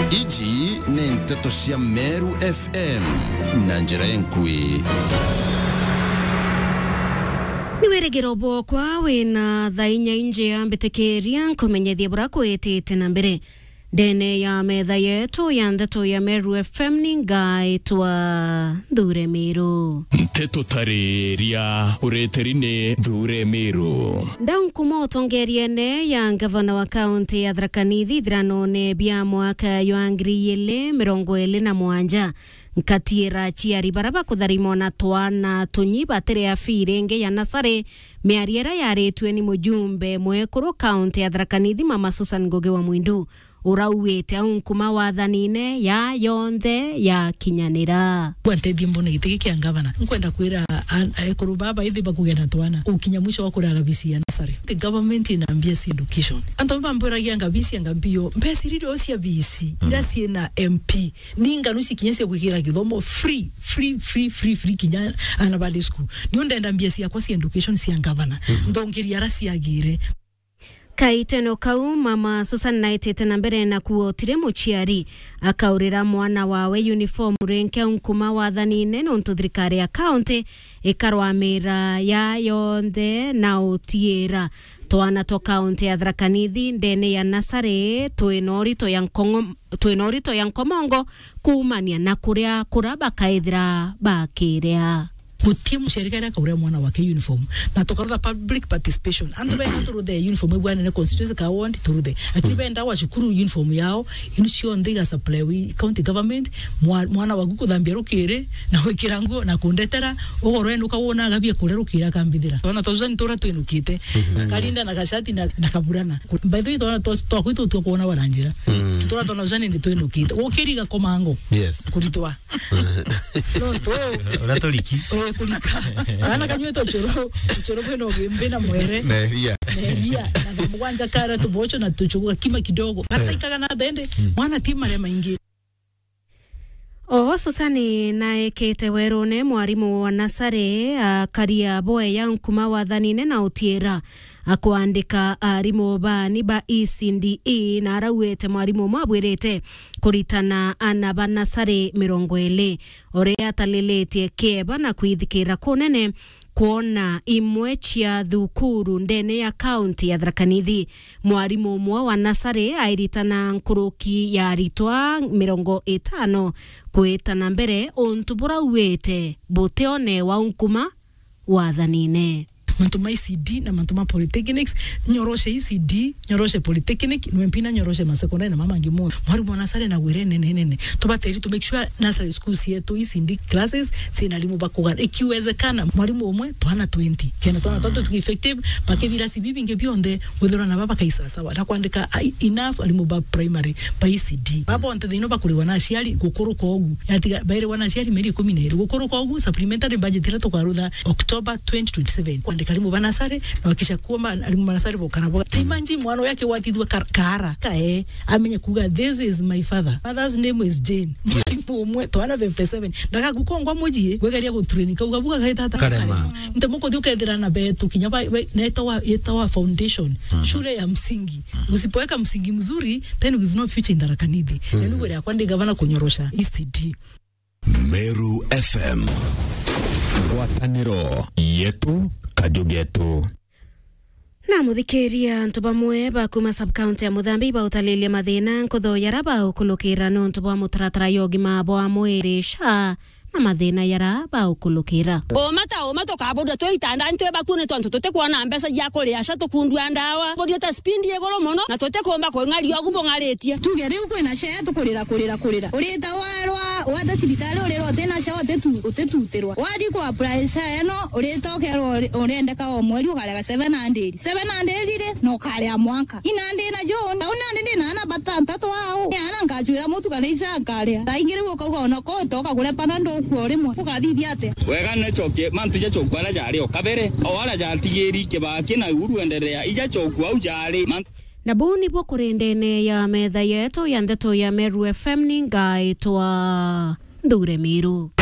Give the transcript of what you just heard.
Iji ni nteto cia Meru FM na njira enkui. Niweregero bokwa wina thainya inje ya mbitekeria nkumenyethia burako etete na mbere. Dene ya metha yetu ya ndeto ya Meru FM ningaitwa Dhure Miru. Nteto tareria ureterine Dhure Miru. Ndaunkumo tongeriene ya gavana wa kaunti ya Tharaka Nithi thranone bia mwaka yoangri yele mirongo ele na mwanja. Nkatiera chiari baraba kutharimo na twana tunyi batere afirenge ya Nasare miariera yaretwe ni mujumbe mwekuru kaunti ya Tharaka Nithi Mama Susan Ngugi wa Mwindu urauwete unkuma wathanine ya yonthe ya kinyanira wantethi mbona gitigi kia gavana nkwenda kwira ekuru baba ithi bakugena twana ukinya mwisho wa kuraga bisi ya Nasare. The government inaambia si education anto bambora yanga bisi yanga mbio mbesiriri osia bisi ira siena MP ninga nusi kinyense kukira githomo free kinya anabali school ni ndenda mbia si yakwa si education si gavana ndongeri arasi agire Kaiteno kau Mama Susan naitete na mbere na kuotire muchiari akaurira mwana wawe uniform renke unkuma wathanine nontu thirikari ya county ikarwamira ya yonthe na utiera twana to county ya Tharaka Nithi ndene ya Nasare twinorito ya nkomongo kumania na kuria kuraba kaithira bakirea Mutimu sherikari kauria mwana wake uniform na tokarura public participation ando benda turude uniform bwana ne constituency ka wandi turude akiri benda wa shukuru uniform yao inuchio ndiga supply we county government mwana wagu kuthambia rukire na wikirango na kundetera ugoro enu kawona gabie kure rukira kambithira ona tozani tora twinukite kalinda na kashati na kaburana by the way tora to kwitu tu kuona waranjira tora tona zani ni twinukite ukiriga komango yes kuritwa no to Oratoliki kulika ana kanyweto choro bweno gembena mwere Neria na mwanja kara tubocho na tuchukua kima kidogo hata ikaga na dende mwana tima le maingi Susani na ekete werone mwarimu wa Nasare karia boe ya nkuma wathanine na utiera akuandika arimu bani ba ECDE na arauete mwarimu mwabwirete kuritana anaba Nasare mirongo ele orea taleletie keba na kuithikira kunene kuona imwe chia thukuru ndene ya county ya Tharaka Nithi. Mwarimu mwa wa Nasare airitana nkuruki ya ritwa 50 kuetana mbere ontubura uwete boteone wa unkuma wathanine. Mantuma ECD na mantuma polytechnics nyoroshe ECD nyoroshe polytechnic nwempina nyoroshe masekondari na mama ngimo mwarimu wa Nasare na gwire nene tubateri to make sure Nasare schools yetu ECD classes sina limu bakugana ikiwezekana mwarimu umwe twana 20 kena twana tatu tuki effective pakethira sibibi ngebionde wethera na baba kaisa sawa na kuandika enough alimu ba primary pa ECD baba onte thino bakuliwa na ciari gukuru kogu yatiga baire wana ciari meri 12 gukuru kogu supplementary budget ira tukarutha October 2027 karimu banasare na wakisha kuomba alimu banasare bokarabo timanji mwana yake watidwa kara kae amenye kuga this is my father's name is Jane mwalimu umwe twana 57 ndaka gukongwa mujie wegaria go training kaugabuga gaitata karema ntemoko dukethira na betu kinyaba netawa foundation shule ya msingi usipoweka msingi mzuri then we have no future in Tharaka Nithi nenu ya kwande gavana kunyorosha ECD Meru FM Wataniro yetu kajugetu na muthikiria ntu bamwe bakuma sub-county ya Muthambi bautalilia mathina nkutho yaraba ukulukira nontu bwa mutaratara yogima bwa mwiri SHA na mathina yaraba ukulukira omata kaboda twitanda ntwe bakune tonto tote kuona mbesa yako le asha tukundwa ndawa bodi ta spindi yegoro mono na tote komba ko ngari ogumbo ngaretie tugere uko na SHA tukulira urita warwa wata sibitali urero tena SHA utetuterwa wadi ko apply SHA no urita okero urendeka o mweri ukarega 700 dire no kare amwanka inande na John unande na batanta to wao yana ngajura mutu kana SHA kare taingire ko ko no ko toka kule panando kuorimo kukathithia ate wega ne choke mantuje chokwala jari okabere awala jatigeri kebaki na uruendelea ija chokwa au jari na buni bokurendene ya metha yetu ya ndeto ya Meru FM ningaitwa Dhure Miru.